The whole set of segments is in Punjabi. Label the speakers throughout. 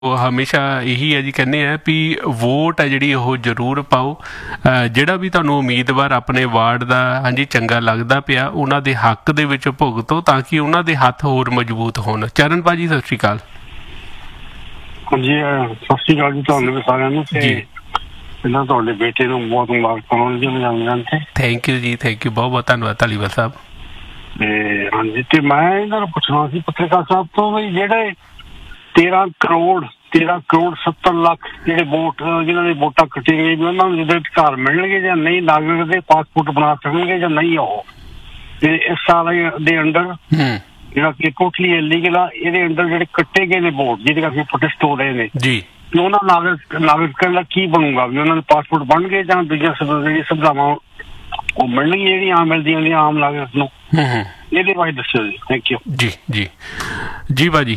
Speaker 1: ਉਹ ਹਮੇਸ਼ਾ ਇਹੀ ਹੈ ਜੀ, ਕਹਿੰਦੇ ਆ ਵੀ ਵੋਟ ਹੈ ਜਿਹੜੀ ਉਹ ਜ਼ਰੂਰ ਪਾਓ। ਜਿਹੜਾ ਵੀ ਤੁਹਾਨੂੰ ਉਮੀਦਵਾਰ ਆਪਣੇ ਵਾਰਡ ਦਾ ਹਾਂਜੀ ਚੰਗਾ ਲੱਗਦਾ ਪਿਆ ਉਹਨਾਂ ਦੇ ਹੱਕ ਦੇ ਵਿੱਚ ਭੁਗਤੋ ਤਾਂ ਕਿ ਉਹਨਾਂ ਦੇ ਹੱਥ ਹੋਰ ਮਜ਼ਬੂਤ ਹੋਣ। ਚਰਨ ਭਾਜੀ ਸਤਿ ਸ਼੍ਰੀ ਅਕਾਲ।
Speaker 2: ਹਾਂਜੀ ਸਤਿ ਸ਼੍ਰੀ ਅਕਾਲ ਜੀ ਤੁਹਾਨੂੰ ਵੀ ਸਾਰਿਆਂ ਨੂੰ। ਤੇ ਪਹਿਲਾਂ ਤੁਹਾਡੇ ਬੇਟੇ ਨੂੰ ਬਹੁਤ ਮੁਬਾਰਕਾਂ ਹੋਣ ਜੀ ਜਨਮਦਿਨ ਤੇ।
Speaker 1: ਥੈਂਕ ਯੂ ਜੀ, ਥੈਂਕ ਯੂ, ਬਹੁਤ ਬਹੁਤ ਧੰਨਵਾਦ ਧਾਲੀਵਾਲ ਸਾਹਿਬ।
Speaker 2: ਤੇ ਹਾਂਜੀ ਤੇ ਮੈਂ ਇਹਨਾਂ ਨੂੰ ਪੁੱਛਣਾ ਸੀ ਪੱਤਰਕਾਰ ਸਾਹਿਬ ਤੋਂ ਵੀ ਜਿਹੜੇ 13 ਕਰੋੜ 70 ਲੱਖ ਜਿਹੜੇ ਵੋਟ ਜਿਹਨਾਂ ਦੀ ਵੋਟਾਂ ਕੱਟੀ ਗਈ ਉਹਨਾਂ ਨੂੰ ਜਿਹਦੇ ਅਧਿਕਾਰ ਮਿਲਣਗੇ ਜਾਂ ਨਹੀਂ, ਨਾਗਰਿਕ ਦੇ ਪਾਸਪੋਰਟ ਬਣਾ ਸਕਣਗੇ ਜਾਂ ਨਹੀਂ ਉਹ, ਤੇ ਇਸ ਸਾਲ ਦੇ ਅੰਡਰ ਜਿਹੜਾ ਕਿ ਟੋਟਲੀ ਇਲੀਗਲ ਆ ਇਹਦੇ ਅੰਡਰ ਜਿਹੜੇ ਕੱਟੇ ਗਏ ਨੇ ਵੋਟ ਜਿਹਦੇ ਕਰਕੇ ਪ੍ਰੋਟੈਸਟ ਹੋ ਰਹੇ ਨੇ ਜੀ, ਉਹਨਾਂ ਨਾਗਰਿਕਾਂ ਦਾ ਕੀ ਬਣੂਗਾ? ਵੀ ਉਹਨਾਂ ਦੇ ਪਾਸਪੋਰਟ ਬਣਨਗੇ ਜਾਂ ਦੂਜੀਆਂ ਜਿਹੜੀ ਸੁਵਿਧਾਵਾਂ ਉਹ ਮਿਲਣਗੀਆਂ ਜਿਹੜੀਆਂ ਆਮ ਮਿਲਦੀਆਂ ਨੇ ਆਮ ਨਾਗਰਿਕ ਨੂੰ? ਇਹਦੇ ਬਾਰੇ ਦੱਸਿਓ ਜੀ। ਥੈਂਕ ਯੂ ਜੀ। ਜੀ ਜੀ ਭਾਜੀ।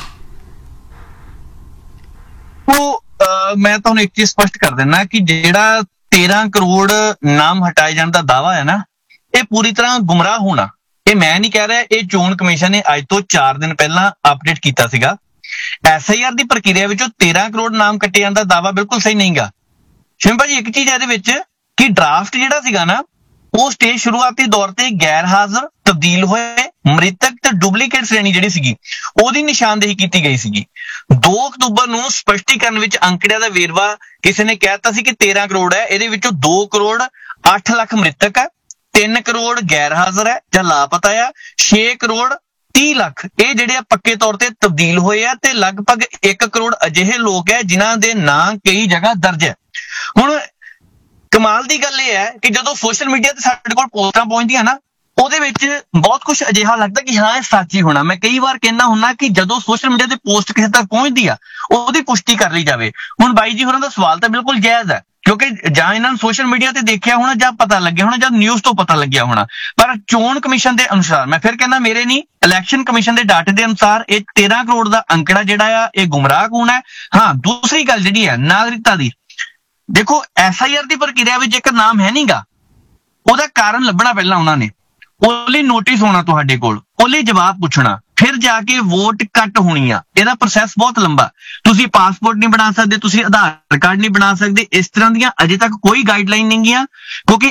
Speaker 3: ਮੈਂ ਤੁਹਾਨੂੰ ਇੱਕ ਚੀਜ਼ ਸਪਸ਼ਟ ਕਰ ਦਿੰਦਾ ਕਿ ਜਿਹੜਾ 13 ਕਰੋੜ ਨਾਮ ਹਟਾਏ ਜਾਣ ਦਾ ਦਾਵਾ ਹੈ ਨਾ, ਇਹ ਪੂਰੀ ਤਰ੍ਹਾਂ ਗੁੰਮਰਾਹ ਹੋਣਾ। ਇਹ ਮੈਂ ਨਹੀਂ ਕਹਿ ਰਿਹਾ, ਇਹ ਚੋਣ ਕਮਿਸ਼ਨ ਨੇ ਅੱਜ ਤੋਂ 4 ਦਿਨ ਪਹਿਲਾਂ ਅਪਡੇਟ ਕੀਤਾ ਸੀਗਾ। SIR ਦੀ ਪ੍ਰਕਿਰਿਆ ਵਿੱਚੋਂ 13 ਕਰੋੜ ਨਾਮ ਕੱਟੇ ਜਾਣ ਦਾ ਦਾਵਾ ਬਿਲਕੁਲ ਸਹੀ ਨਹੀਂਗਾ। ਸ਼ਿਵਮ ਭਾਜੀ ਇੱਕ ਚੀਜ਼ ਇਹਦੇ ਵਿੱਚ ਕਿ ਡਰਾਫਟ ਜਿਹੜਾ ਸੀਗਾ ਨਾ ਉਹ ਸਟੇਜ ਸ਼ੁਰੂਆਤੀ ਦੌਰ ਤੇ ਗੈਰ ਹਾਜ਼ਰ, ਤਬਦੀਲ ਹੋਏ, ਮ੍ਰਿਤਕ ਤੇ ਡੁਪਲੀਕੇਟ ਸ਼੍ਰੇਣੀ ਜਿਹੜੀ ਸੀਗੀ ਉਹਦੀ ਨਿਸ਼ਾਨਦੇਹੀ ਕੀਤੀ ਗਈ ਸੀਗੀ। 2 ਅਕਤੂਬਰ ਨੂੰ ਸਪਸ਼ਟੀਕਰਨ ਵਿੱਚ ਅੰਕੜਿਆਂ ਦਾ ਵੇਰਵਾ ਕਿਸੇ ਨੇ ਕਹਿਤਾ ਸੀ ਕਿ 13 ਕਰੋੜ ਹੈ, ਇਹਦੇ ਵਿੱਚੋਂ 2 ਕਰੋੜ 8 ਲੱਖ ਮ੍ਰਿਤਕ ਹੈ, 3 ਕਰੋੜ ਗੈਰ ਹਾਜ਼ਰ ਹੈ ਜਾਂ ਲਾਪਤਾ ਆ, 6 ਕਰੋੜ 30 ਲੱਖ ਇਹ ਜਿਹੜੇ ਆ ਪੱਕੇ ਤੌਰ ਤੇ ਤਬਦੀਲ ਹੋਏ ਆ, ਤੇ ਲਗਭਗ 1 ਕਰੋੜ ਅਜਿਹੇ ਲੋਕ ਹੈ ਜਿਨ੍ਹਾਂ ਦੇ ਨਾਂ ਕਈ ਜਗ੍ਹਾ ਦਰਜ ਹੈ। ਹੁਣ ਕਮਾਲ ਦੀ ਗੱਲ ਇਹ ਹੈ ਕਿ ਜਦੋਂ ਸੋਸ਼ਲ ਮੀਡੀਆ ਤੇ ਸਾਡੇ ਕੋਲ ਪੋਸਟਾਂ ਪਹੁੰਚਦੀਆਂ ਨਾ ਉਹਦੇ ਵਿੱਚ ਬਹੁਤ ਕੁਝ ਅਜਿਹਾ ਲੱਗਦਾ ਕਿ ਹਾਂ ਇਹ ਸੱਚ ਹੀ ਹੋਣਾ। ਮੈਂ ਕਈ ਵਾਰ ਕਹਿੰਦਾ ਹੁੰਦਾ ਕਿ ਜਦੋਂ ਸੋਸ਼ਲ ਮੀਡੀਆ ਤੇ ਪੋਸਟ ਕਿਸੇ ਤੱਕ ਪਹੁੰਚਦੀ ਆ ਉਹਦੀ ਪੁਸ਼ਟੀ ਕਰ ਲਈ ਜਾਵੇ। ਹੁਣ ਬਾਈ ਜੀ ਹੋਰਾਂ ਦਾ ਸਵਾਲ ਤਾਂ ਬਿਲਕੁਲ ਜਾਇਜ਼ ਹੈ ਕਿਉਂਕਿ ਜਾਂ ਇਹਨਾਂ ਨੂੰ ਸੋਸ਼ਲ ਮੀਡੀਆ ਤੇ ਦੇਖਿਆ ਹੋਣਾ ਜਾਂ ਪਤਾ ਲੱਗਿਆ ਹੋਣਾ ਜਾਂ ਨਿਊਜ਼ ਤੋਂ ਪਤਾ ਲੱਗਿਆ ਹੋਣਾ, ਪਰ ਚੋਣ ਕਮਿਸ਼ਨ ਦੇ ਅਨੁਸਾਰ, ਮੈਂ ਫਿਰ ਕਹਿੰਦਾ ਮੇਰੇ ਨਹੀਂ, ਇਲੈਕਸ਼ਨ ਕਮਿਸ਼ਨ ਦੇ ਡਾਟੇ ਦੇ ਅਨੁਸਾਰ ਇਹ 13 ਕਰੋੜ ਦਾ ਅੰਕੜਾ ਜਿਹੜਾ ਆ ਇਹ ਗੁੰਮਰਾਹਕੁਨ ਹੈ। ਹਾਂ, ਦੂਸਰੀ ਗੱਲ ਜਿਹੜੀ ਹੈ ਨਾਗਰਿਕਤਾ ਦੀ, ਦੇਖੋ SIR ਦੀ ਪ੍ਰਕਿਰਿਆ ਵਿੱਚ ਜੇਕਰ ਨਾਮ ਹੈ ਨਹੀਂਗਾ ਉਹਦਾ ਕਾਰਨ ਲੱਭਣਾ ਪਹਿਲਾਂ ਉਹਨਾਂ ਨੇ, ਉਹ ਲਈ ਨੋਟਿਸ ਹੋਣਾ ਤੁਹਾਡੇ ਕੋਲ, ਉਹ ਲਈ ਜਵਾਬ ਪੁੱਛਣਾ, ਫਿਰ ਜਾ ਕੇ ਵੋਟ ਕੱਟ ਹੋਣੀ ਆ। ਇਹਦਾ ਪ੍ਰੋਸੈਸ ਬਹੁਤ ਲੰਬਾ। ਤੁਸੀਂ ਪਾਸਪੋਰਟ ਨਹੀਂ ਬਣਾ ਸਕਦੇ, ਤੁਸੀਂ ਆਧਾਰ ਕਾਰਡ ਨਹੀਂ ਬਣਾ ਸਕਦੇ, ਇਸ ਤਰ੍ਹਾਂ ਦੀਆਂ ਅਜੇ ਤੱਕ ਕੋਈ ਗਾਈਡਲਾਈਨ ਨਹੀਂ ਗਿਆ ਕਿਉਂਕਿ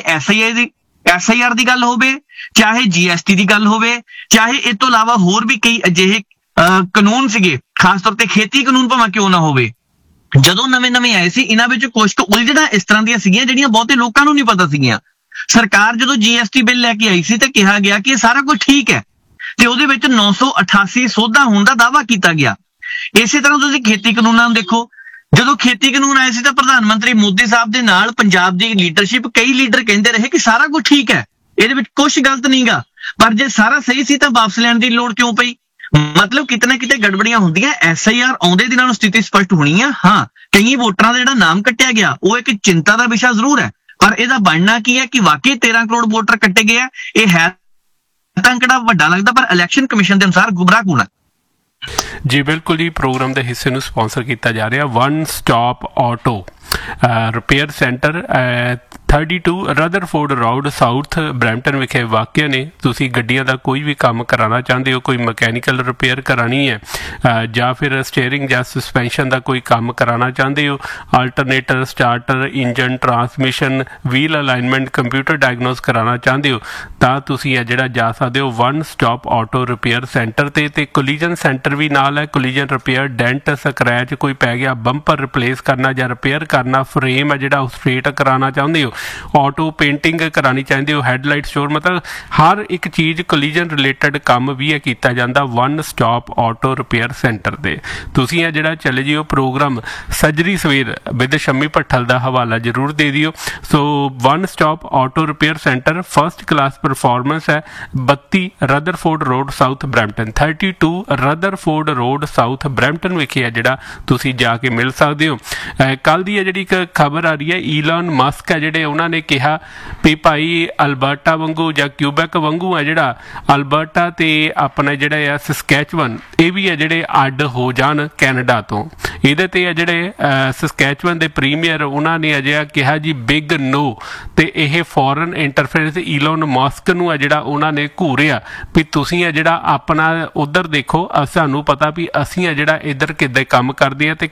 Speaker 3: SIR ਦੀ ਗੱਲ ਹੋਵੇ, ਚਾਹੇ GST ਦੀ ਗੱਲ ਹੋਵੇ, ਚਾਹੇ ਇਹ ਤੋਂ ਇਲਾਵਾ ਹੋਰ ਵੀ ਕਈ ਅਜਿਹੇ ਕਾਨੂੰਨ ਸੀਗੇ, ਖਾਸ ਤੌਰ ਤੇ ਖੇਤੀ ਕਾਨੂੰਨ ਭਾਵੇਂ ਕਿਉਂ ਨਾ ਹੋਵੇ, ਜਦੋਂ ਨਵੇਂ ਆਏ ਸੀ ਇਹਨਾਂ ਵਿੱਚ ਕੁਝ ਕੁ ਉਲਝਣਾਂ ਇਸ ਤਰ੍ਹਾਂ ਦੀਆਂ ਸੀਗੀਆਂ ਜਿਹੜੀਆਂ ਬਹੁਤੇ ਲੋਕਾਂ ਨੂੰ ਨਹੀਂ ਪਤਾ ਸੀਗੀਆਂ। ਸਰਕਾਰ ਜਦੋਂ GST ਬਿੱਲ ਲੈ ਕੇ ਆਈ ਸੀ ਤੇ ਕਿਹਾ ਗਿਆ ਕਿ ਸਾਰਾ ਕੁਝ ਠੀਕ ਹੈ ਤੇ ਉਹਦੇ ਵਿੱਚ 988 ਸੋਧਾਂ ਹੋਣ ਦਾ ਦਾਅਵਾ ਕੀਤਾ ਗਿਆ। ਇਸੇ ਤਰ੍ਹਾਂ ਤੁਸੀਂ ਖੇਤੀ ਕਾਨੂੰਨਾਂ ਨੂੰ ਦੇਖੋ, ਜਦੋਂ ਖੇਤੀ ਕਾਨੂੰਨ ਆਏ ਸੀ ਤਾਂ ਪ੍ਰਧਾਨ ਮੰਤਰੀ ਮੋਦੀ ਸਾਹਿਬ ਦੇ ਨਾਲ ਪੰਜਾਬ ਦੀ ਲੀਡਰਸ਼ਿਪ, ਕਈ ਲੀਡਰ ਕਹਿੰਦੇ ਰਹੇ ਕਿ ਸਾਰਾ ਕੁਝ ਠੀਕ ਹੈ, ਇਹਦੇ ਵਿੱਚ ਕੁਝ ਗਲਤ ਨਹੀਂਗਾ, ਪਰ ਜੇ ਸਾਰਾ ਸਹੀ ਸੀ ਤਾਂ ਵਾਪਸ ਲੈਣ ਦੀ ਲੋੜ ਕਿਉਂ ਪਈ? ਮਤਲਬ ਕਿਤੇ ਨਾ ਕਿਤੇ ਗੜਬੜੀਆਂ ਹੁੰਦੀਆਂ। SIR ਆਉਂਦੇ ਦਿਨਾਂ ਨੂੰ ਸਥਿਤੀ ਸਪਸ਼ਟ ਹੋਣੀ ਆ। ਹਾਂ, ਕਈ ਵੋਟਰਾਂ ਦਾ ਜਿਹੜਾ ਨਾਮ ਕੱਟਿਆ ਗਿਆ ਉਹ ਇੱਕ ਚਿੰਤਾ ਦਾ ਵਿਸ਼ਾ ਜ਼ਰੂਰ ਹੈ, ਪਰ ਇਹਦਾ ਬਣਨਾ ਕੀ ਹੈ ਕਿ ਵਾਕਈ 13 ਕਰੋੜ ਵੋਟਰ ਕੱਟੇ ਗਏ ਆ? ਇਹ ਹੈ ਤਾਂ ਅੰਕੜਾ ਵੱਡਾ ਲੱਗਦਾ ਪਰ ਇਲੈਕਸ਼ਨ ਕਮਿਸ਼ਨ ਦੇ ਅਨੁਸਾਰ ਗੁੰਮਰਾਹਕੁਨ ਹੈ।
Speaker 1: ਜੀ ਬਿਲਕੁਲ ਜੀ। ਪ੍ਰੋਗਰਾਮ ਦੇ ਹਿੱਸੇ ਨੂੰ ਸਪਾਂਸਰ ਕੀਤਾ ਜਾ ਰਿਹਾ one stop auto repair centre 32 Rutherford road south Brampton ਵਿਖੇ ਵਾਕਿਆ ਨੇ। ਤੁਸੀਂ ਗੱਡੀਆਂ ਦਾ ਕੋਈ ਵੀ ਕੰਮ ਕਰਾਉਣਾ ਚਾਹੁੰਦੇ ਹੋ, ਕੋਈ ਮਕੈਨੀਕਲ ਰਿਪੇਅਰ ਕਰਾਉਣੀ ਹੈ ਜਾਂ ਫਿਰ ਸਟੀਅਰਿੰਗ ਜਾਂ ਸਸਪੈਂਸ਼ਨ ਦਾ ਕੋਈ ਕੰਮ ਕਰਾਉਣਾ ਚਾਹੁੰਦੇ ਹੋ, alternator, starter, engine, transmission, wheel alignment, computer diagnose ਕਰਾਉਣਾ ਚਾਹੁੰਦੇ ਹੋ ਤਾਂ ਤੁਸੀਂ ਇਹ ਜਿਹੜਾ ਜਾ ਸਕਦੇ ਹੋ one stop auto repair centre ਤੇ ਕੋਲੀਜਨ ਸੈਂਟਰ ਵੀ ਨਾਲ ਹੈ। ਕੋਲੀਜਨ ਰਿਪੇਅਰ, ਡੈਂਟ, ਸਕਰੈਚ ਕੋਈ ਪੈ ਗਿਆ, ਬੰਪਰ ਰਿਪਲੇਸ ਕਰਨਾ ਜਾਂ ਰਿਪੇਅਰ ਕਰਨਾ, ਫਰੇਮ ਹੈ ਜਿਹੜਾ ਉਹ ਸਟ੍ਰੇਟ ਕਰਾਉਣਾ ਚਾਹੁੰਦੇ ਹੋ, ਆਟੋ ਪੇਂਟਿੰਗ ਕਰਾਉਣੀ ਚਾਹੁੰਦੇ ਹੋ, ਹੈਡਲਾਈਟ ਸਟੋਰ, ਮਤਲਬ ਹਰ ਇੱਕ ਚੀਜ਼ ਕੋਲੀਜਨ ਰਿਲੇਟਡ ਕੰਮ ਵੀ ਇਹ ਕੀਤਾ ਜਾਂਦਾ one stop auto repair centre ਤੇ। ਤੁਸੀਂ ਇਹ ਜਿਹੜਾ ਚਲੇ ਜਿਓ ਪ੍ਰੋਗਰਾਮ ਸੱਜਰੀ ਸਵੇਰ ਵਿਦ ਸ਼ੰਮੀ ਭੱਠਲ ਦਾ ਹਵਾਲਾ ਜ਼ਰੂਰ ਦੇ ਦਿਓ। ਸੋ one stop auto repair centre first class performance ਹੈ। 32 Rutherford road south Brampton, 32 Rutherford road south Brampton ਵਿਖੇ ਹੈ ਜਿਹੜਾ ਤੁਸੀਂ ਜਾ ਕੇ ਮਿਲ ਸਕਦੇ ਹੋ। ਕੱਲ ਦੀ ਹੈ ਜਿਹੜੀ ਇੱਕ ਖਬਰ ਆ ਰਹੀ ਹੈ, ਈਲਨ ਮਸਕ ਹੈ ਜਿਹੜੇ ਜਿਹੜੇ ਉਹਨਾਂ ਨੇ ਕਿਹਾ ਵੀ ਭਾਈ ਅਲਬਰਟਾ ਵਾਂਗੂ ਜਾਂ ਕਿਊਬੈਕ ਵਾਂਗੂ ਆ ਜਿਹੜਾ ਅਲਬਰਟਾ ਤੇ ਆਪਣਾ ਜਿਹੜਾ ਆ ਸਸਕੈਚਵਨ ਇਹ ਵੀ ਆ ਜਿਹੜੇ ਅੱਡ ਹੋ ਜਾਣ ਕੈਨੇਡਾ ਤੋਂ। ਇਹਦੇ ਤੇ ਆ ਜਿਹੜੇ ਸਸਕੈਚਵਨ ਦੇ ਪ੍ਰੀਮੀਅਰ ਉਹਨਾਂ ਨੇ ਅਜਿਹਾ ਕਿਹਾ ਜੀ ਬਿਗ ਨੋ, ਤੇ ਇਹ ਫੋਰਨ ਇੰਟਰਫੇਰੈਂਸ ਈਲੋਨ ਮਸਕ ਨੂੰ ਆ ਜਿਹੜਾ ਉਹਨਾਂ ਨੇ ਘੂਰਿਆ ਵੀ ਤੁਸੀਂ ਆ ਜਿਹੜਾ ਆਪਣਾ ਉਧਰ ਦੇਖੋ, ਸਾਨੂੰ ਪਤਾ ਵੀ ਅਸੀਂ ਆ ਜਿਹੜਾ ਇੱਧਰ ਕਿੱਦਾਂ ਕੰਮ ਕਰਦੇ ਆ ਤੇ